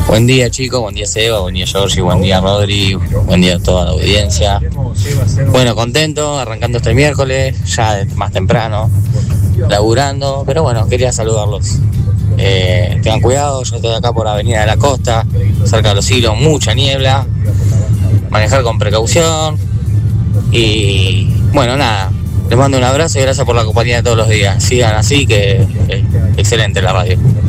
Buen día, chicos, buen día Seba, buen día Georgie, buen día Rodri, buen día a toda la audiencia. Bueno, contento, arrancando este miércoles, ya más temprano, laburando, pero bueno, quería saludarlos. Tengan cuidado, yo estoy acá por Avenida de la Costa, cerca de los Hilos, mucha niebla, manejar con precaución y bueno, nada, les mando un abrazo y gracias por la compañía de todos los días. Sigan así, que excelente la radio.